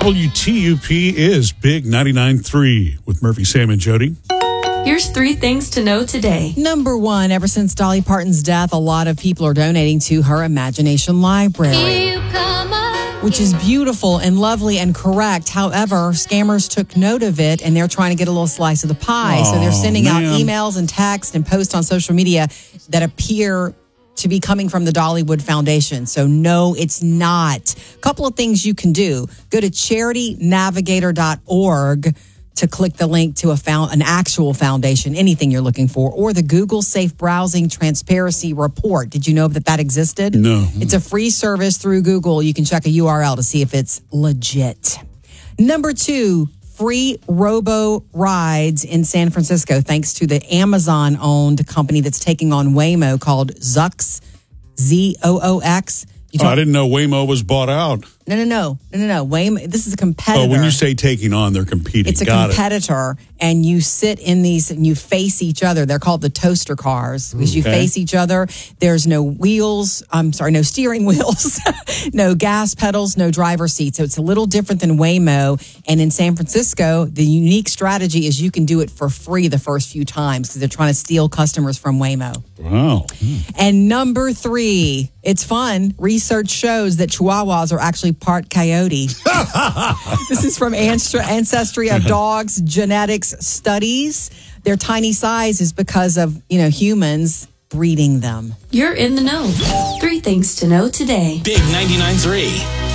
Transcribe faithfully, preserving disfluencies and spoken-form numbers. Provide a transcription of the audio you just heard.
W T U P is Big ninety-nine point three with Murphy, Sam, and Jody. Here's three things to know today. Number one, ever since Dolly Parton's death, a lot of people are donating to her Imagination Library, which is beautiful and lovely and correct. However, scammers took note of it, and they're trying to get a little slice of the pie. Oh, so they're sending man. out emails and texts and posts on social media that appear to be coming from the Dollywood Foundation. So no, it's not. A couple of things you can do. Go to charity navigator dot org to click the link to a found, an actual foundation, anything you're looking for, or the Google Safe Browsing Transparency Report. Did you know that that existed? No. It's a free service through Google. You can check a U R L to see if it's legit. Number two, free robo rides in San Francisco, thanks to the Amazon-owned company that's taking on Waymo called Zoox, Z O O X. You Oh, I didn't know Waymo was bought out. No, no, no, no, no, no. Waymo. This is a competitor. Oh, when you say taking on, they're competing. It's a Got competitor, it. And you sit in these and you face each other. They're called the toaster cars because you Okay. face each other. There's no wheels. I'm sorry, no steering wheels, no gas pedals, no driver's seat. So it's a little different than Waymo. And in San Francisco, the unique strategy is you can do it for free the first few times because they're trying to steal customers from Waymo. Wow. And number three, it's fun. Research shows that Chihuahuas are actually part coyote. This is from Ancestry of Dogs Genetics Studies. Their tiny size is because of, you know, humans breeding them. You're in the know. Three things to know today. Big ninety-nine point three.